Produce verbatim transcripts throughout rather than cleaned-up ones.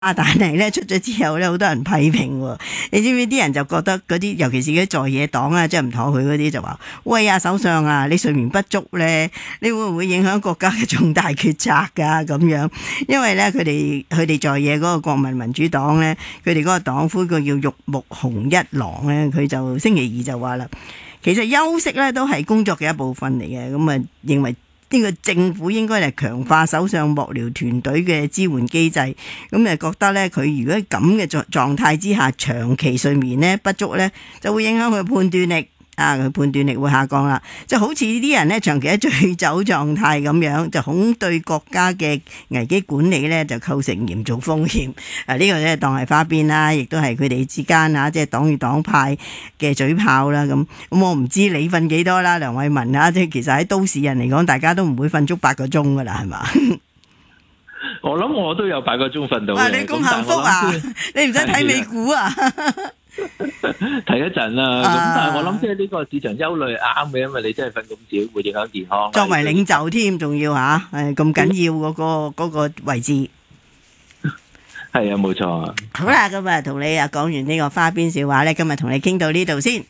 但係咧出咗之後咧，好多人批評喎。你知唔知啲人就覺得嗰啲，尤其是嗰啲在野黨啊，即係唔妥佢嗰啲就話：喂啊，首相啊，你睡眠不足咧，你會唔會影響國家嘅重大決策㗎？咁樣，因為咧佢哋佢哋在野嗰個國民民主黨咧，佢哋嗰個黨魁佢叫玉木雄一郎咧，佢就星期二就話啦，其實休息咧都係工作嘅一部分嚟嘅，咁啊認為呢個政府應該係強化首相幕僚團隊嘅支援機制，咁誒覺得咧佢如果咁嘅狀狀態之下，長期睡眠咧不足咧，就會影響佢判斷力。啊！佢判斷力會下降啦，就好似啲人咧長期喺醉酒狀態咁樣，就恐對國家嘅危機管理咧就構成嚴重風險。啊！呢個咧當係花邊啦，亦都係佢哋之間啊，即係黨與黨派嘅嘴炮啦。咁咁我唔知你瞓幾多啦，梁偉文啊，即係其實喺都市人嚟講，大家都唔會瞓足八個鐘噶啦，係嘛？ 我諗我都有八個鐘瞓到嘅。 哇！你咁幸福啊！你唔使睇美股啊？ 睇一陣啦，咁、啊、但係我諗即係呢個市場憂慮啱嘅，因為你真係瞓咁少會影響健康。 作為領袖添，仲要吓，誒咁緊要嗰、嗰個、嗰個位置。 係啊，冇錯啊。 好啦，咁啊同你啊講完呢個花邊笑話咧，今日同你傾到呢度先。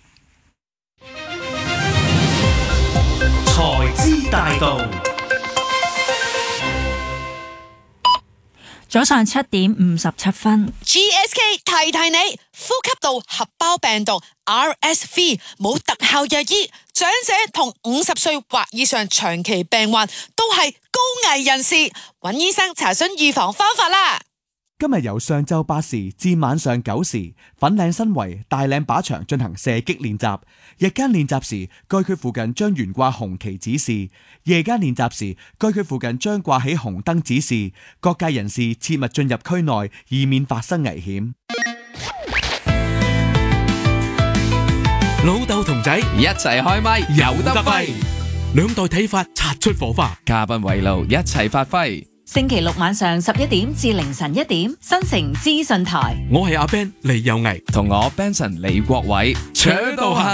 財資大道。 早上七點五十七分 ，G S K 提提你，呼吸道合胞病毒 R S V 冇特效藥醫，長者同五十歲或以上長期病患都係高危人士，揾醫生查詢預防方法啦。 今日由上晝八時至晚上九時，粉嶺新圍大嶺靶場進行射擊練習。日間練習時，該區附近將懸掛紅旗指示；夜間練習時，該區附近將掛起紅燈指示。各界人士切勿進入區內，以免發生危險。 老豆同仔一齊開咪，有得揮， 兩代睇法擦出火花， 嘉賓圍爐一齊發揮。 星期六晚上十一點至凌晨一點，新城資訊台。 我係阿 Ben 李有毅， 同我 Benson 李國偉， 搶到下。